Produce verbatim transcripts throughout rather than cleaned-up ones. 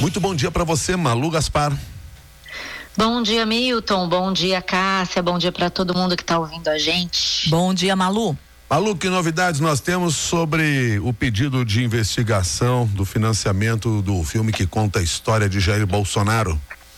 Muito bom dia para você, Malu Gaspar. Bom dia, Milton. Bom dia, Cássia. Bom dia para todo mundo que está ouvindo a gente. Bom dia, Malu. Malu, que novidades nós temos sobre o pedido de investigação do financiamento do filme que conta a história de Jair Bolsonaro?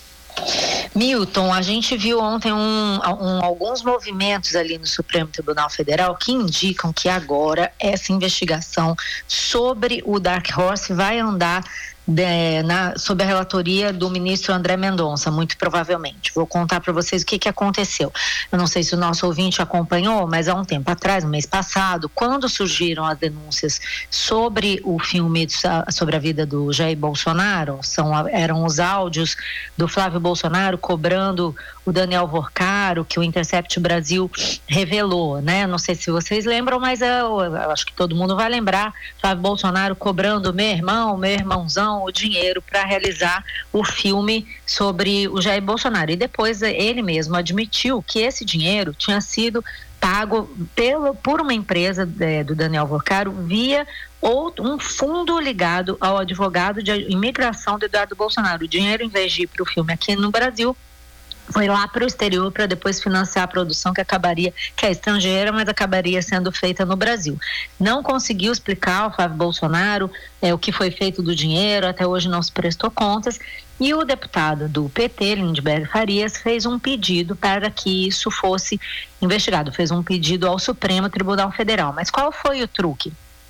Milton, a gente viu ontem um, um, alguns movimentos ali no Supremo Tribunal Federal que indicam que agora essa investigação sobre o Dark Horse vai andar De, na, sob a relatoria do ministro André Mendonça, muito provavelmente. Vou contar para vocês o que, que aconteceu. Eu não sei se o nosso ouvinte acompanhou, mas há um tempo atrás, no mês passado, quando surgiram as denúncias sobre o filme sobre a vida do Jair Bolsonaro, são, eram os áudios do Flávio Bolsonaro cobrando o Daniel Vorcaro, que o Intercept Brasil revelou, né? Não sei se vocês lembram, mas eu, eu acho que todo mundo vai lembrar. Flávio Bolsonaro cobrando meu irmão, meu irmãozão, o dinheiro para realizar o filme sobre o Jair Bolsonaro. E depois ele mesmo admitiu que esse dinheiro tinha sido pago pelo, por uma empresa é, do Daniel Vorcaro via outro, um fundo ligado ao advogado de imigração do Eduardo Bolsonaro. O dinheiro, em vez de ir para o filme aqui no Brasil, foi lá para o exterior para depois financiar a produção que acabaria, que é estrangeira, mas acabaria sendo feita no Brasil. Não conseguiu explicar ao Flávio Bolsonaro é, o que foi feito do dinheiro, até hoje não se prestou contas, e o deputado do P T, Lindbergh Farias, fez um pedido para que isso fosse investigado, fez um pedido ao Supremo Tribunal Federal. Mas qual foi o truque?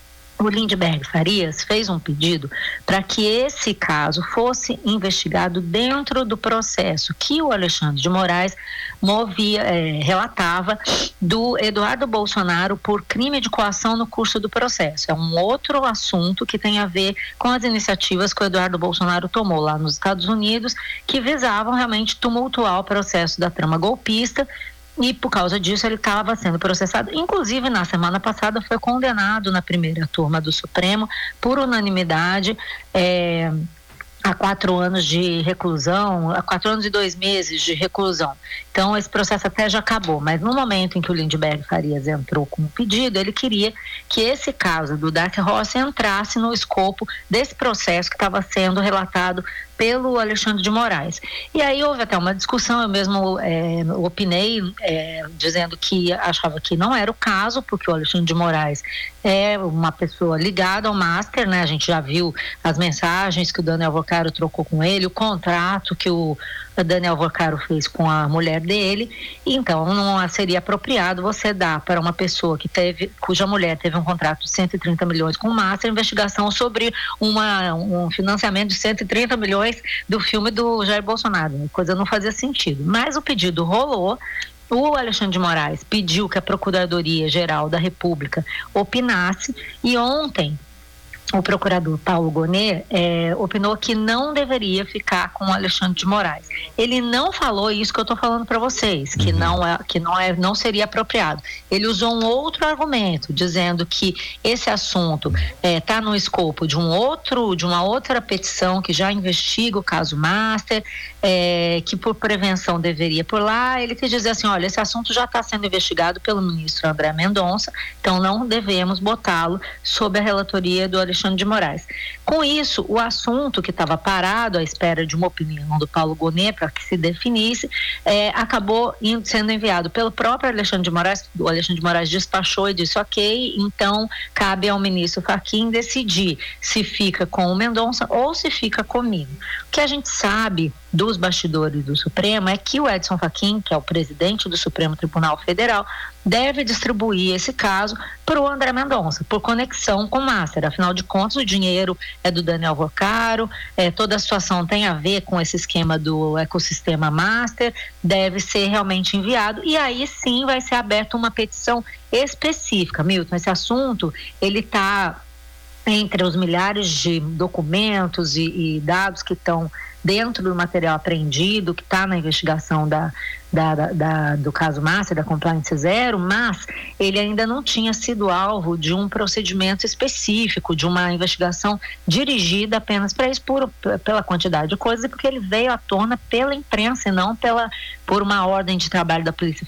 O Lindbergh Farias fez um pedido para que esse caso fosse investigado dentro do processo que o Alexandre de Moraes movia, é, relatava do Eduardo Bolsonaro por crime de coação no curso do processo. É um outro assunto que tem a ver com as iniciativas que o Eduardo Bolsonaro tomou lá nos Estados Unidos, que visavam realmente tumultuar o processo da trama golpista. E por causa disso ele estava sendo processado, inclusive na semana passada foi condenado na primeira turma do Supremo por unanimidade é, a quatro anos de reclusão, a quatro anos e dois meses de reclusão. Então esse processo até já acabou, mas no momento em que o Lindbergh Farias entrou com o pedido, ele queria que esse caso do Dark Horse entrasse no escopo desse processo que estava sendo relatado pelo Alexandre de Moraes. E aí houve até uma discussão, eu mesmo é, opinei é, dizendo que achava que não era o caso, porque o Alexandre de Moraes é uma pessoa ligada ao Master, né? A gente já viu as mensagens que o Daniel Vorcaro trocou com ele, o contrato que o Daniel Vorcaro fez com a mulher dele, então não seria apropriado você dar para uma pessoa que teve, cuja mulher teve um contrato de cento e trinta milhões com o Master, investigação sobre uma, um financiamento de cento e trinta milhões do filme do Jair Bolsonaro. A coisa não fazia sentido, mas o pedido rolou. O Alexandre de Moraes pediu que a Procuradoria-Geral da República opinasse e ontem o procurador Paulo Gonet é, opinou que não deveria ficar com o Alexandre de Moraes. Ele não falou isso que eu estou falando para vocês, que, uhum. não, é, que não, é, não seria apropriado. Ele usou um outro argumento, dizendo que esse assunto está é, no escopo de um outro, de uma outra petição que já investiga o caso Master, é, que por prevenção deveria por lá. Ele quis dizer assim, olha, esse assunto já está sendo investigado pelo ministro André Mendonça, então não devemos botá-lo sob a relatoria do Alexandre de Moraes. Com isso, o assunto que estava parado à espera de uma opinião do Paulo Gonet para que se definisse, é, acabou indo, sendo enviado pelo próprio Alexandre de Moraes. O Alexandre de Moraes despachou e disse ok, então cabe ao ministro Fachin decidir se fica com o Mendonça ou se fica comigo. O que a gente sabe dos bastidores do Supremo é que o Edson Fachin, que é o presidente do Supremo Tribunal Federal, deve distribuir esse caso para o André Mendonça, por conexão com o Master. Afinal de contas, o dinheiro é do Daniel Vorcaro, é, toda a situação tem a ver com esse esquema do ecossistema Master, deve ser realmente enviado, e aí sim vai ser aberta uma petição específica. Milton, esse assunto, ele está entre os milhares de documentos e, e dados que estão dentro do material apreendido, que está na investigação da, da, da, da, do caso Master, da Compliance Zero, mas ele ainda não tinha sido alvo de um procedimento específico, de uma investigação dirigida apenas para isso, por, pela quantidade de coisas, e porque ele veio à tona pela imprensa e não pela, por uma ordem de trabalho da Polícia